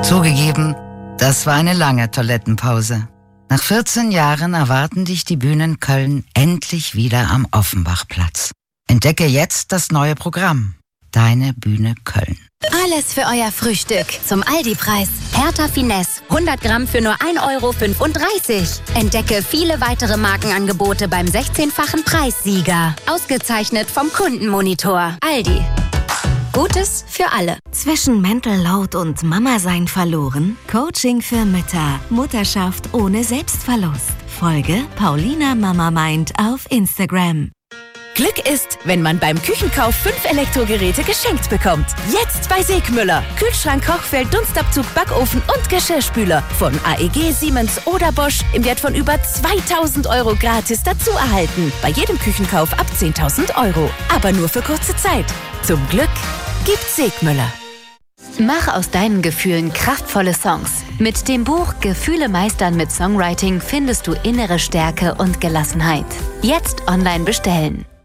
Zugegeben, das war eine lange Toilettenpause. Nach 14 Jahren erwarten dich die Bühnen Köln endlich wieder am Offenbachplatz. Entdecke jetzt das neue Programm. Deine Bühne Köln. Alles für euer Frühstück zum Aldi-Preis. Hertha Finesse, 100 Gramm für nur 1,35 €. Entdecke viele weitere Markenangebote beim 16-fachen Preissieger. Ausgezeichnet vom Kundenmonitor. Aldi. Gutes für alle. Zwischen Mental Load und Mama-Sein verloren? Coaching für Mütter. Mutterschaft ohne Selbstverlust. Folge Paulina Mama Mind auf Instagram. Glück ist, wenn man beim Küchenkauf 5 Elektrogeräte geschenkt bekommt. Jetzt bei Segmüller. Kühlschrank, Kochfeld, Dunstabzug, Backofen und Geschirrspüler. Von AEG, Siemens oder Bosch im Wert von über 2.000 € gratis dazu erhalten. Bei jedem Küchenkauf ab 10.000 €. Aber nur für kurze Zeit. Zum Glück gibt's Segmüller. Mach aus deinen Gefühlen kraftvolle Songs. Mit dem Buch Gefühle meistern mit Songwriting findest du innere Stärke und Gelassenheit. Jetzt online bestellen.